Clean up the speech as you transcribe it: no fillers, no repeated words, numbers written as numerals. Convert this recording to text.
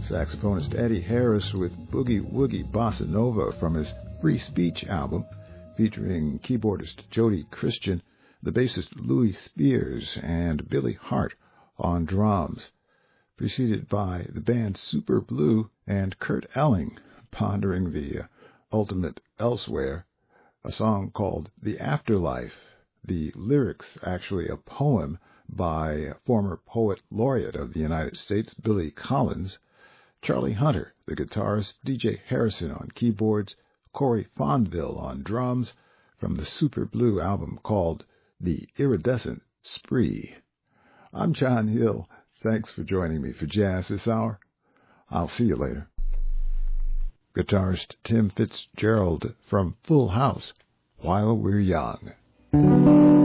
Saxophonist Eddie Harris with Boogie Woogie Bossa Nova from his Free Speech album, featuring keyboardist Jody Christian, the bassist Louis Spears, and Billy Hart on drums, preceded by the band Super Blue and Kurt Elling pondering the ultimate elsewhere, a song called The Afterlife, the lyrics actually a poem by former poet laureate of the United States, Billy Collins, Charlie Hunter, the guitarist, DJ Harrison on keyboards, Corey Fonville on drums, from the Super Blue album called The Iridescent Spree. I'm John Hill. Thanks for joining me for Jazz this hour. I'll see you later. Guitarist Tim Fitzgerald from Full House, While We're Young.